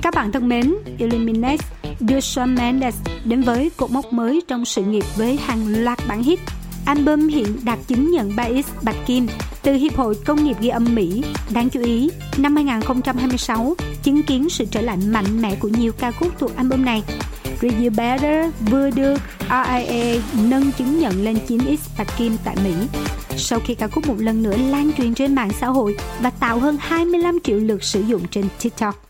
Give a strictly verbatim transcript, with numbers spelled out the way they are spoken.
Các bạn thân mến, Illuminate đưa Shawn Mendes đến với cột mốc mới trong sự nghiệp với hàng loạt bản hit. Album hiện đạt chứng nhận ba x Bạch Kim từ Hiệp hội Công nghiệp ghi âm Mỹ. Đáng chú ý, năm hai không hai sáu chứng kiến sự trở lại mạnh mẽ của nhiều ca khúc thuộc album này. Treat You Better vừa được R I A nâng chứng nhận lên chín x Bạch Kim tại Mỹ. Sau khi ca khúc một lần nữa lan truyền trên mạng xã hội và tạo hơn hai mươi lăm triệu lượt sử dụng trên TikTok.